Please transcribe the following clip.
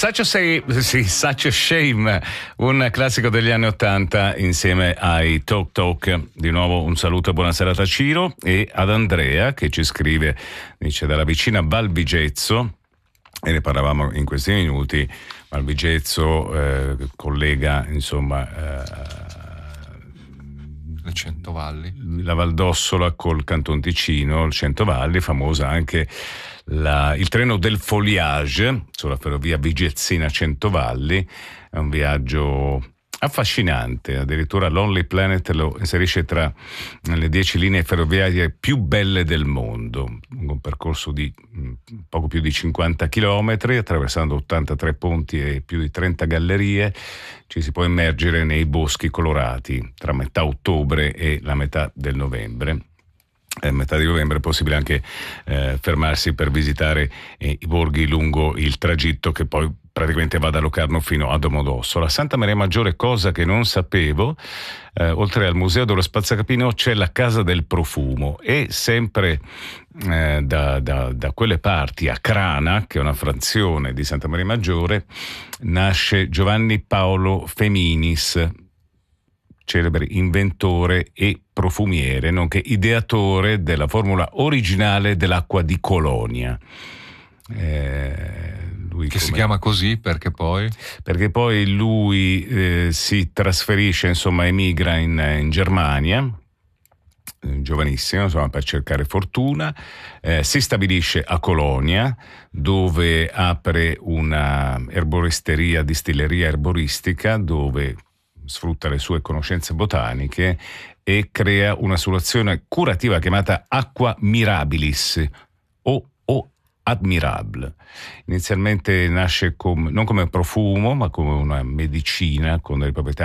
Such a Shame, un classico degli anni '80 insieme ai Talk Talk. Di nuovo un saluto e buona serata a Ciro e ad Andrea che ci scrive, dice, dalla vicina Val Vigezzo, e ne parlavamo in questi minuti. Val Vigezzo collega, insomma, le Centovalli, la Valdossola col Canton Ticino, il Centovalli, famosa anche il treno del Foliage sulla ferrovia Vigezzina-Centovalli. È un viaggio affascinante, addirittura Lonely Planet lo inserisce tra le 10 linee ferroviarie più belle del mondo, un percorso di poco più di 50 chilometri, attraversando 83 ponti e più di 30 gallerie. Ci si può immergere nei boschi colorati tra metà ottobre e la metà del novembre. Metà di novembre è possibile anche fermarsi per visitare i borghi lungo il tragitto che poi praticamente va da Locarno fino a Domodossola. A Santa Maria Maggiore, cosa che non sapevo, oltre al Museo dello Spazzacapino c'è la Casa del Profumo, e sempre da quelle parti, a Crana, che è una frazione di Santa Maria Maggiore, nasce Giovanni Paolo Feminis, celebre inventore e profumiere, nonché ideatore della formula originale dell'acqua di Colonia. Lui si chiama così perché poi lui si trasferisce, insomma, emigra in Germania, giovanissimo, insomma, per cercare fortuna, si stabilisce a Colonia, dove apre una erboristeria, distilleria erboristica, dove sfrutta le sue conoscenze botaniche e crea una soluzione curativa chiamata Aqua Mirabilis o Admirable. Inizialmente nasce non come profumo, ma come una medicina con delle proprietà